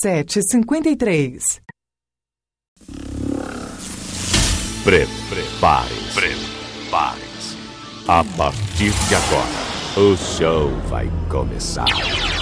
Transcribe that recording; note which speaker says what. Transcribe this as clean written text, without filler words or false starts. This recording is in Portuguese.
Speaker 1: 3753.
Speaker 2: Prepare-se. A partir de agora, o show vai começar.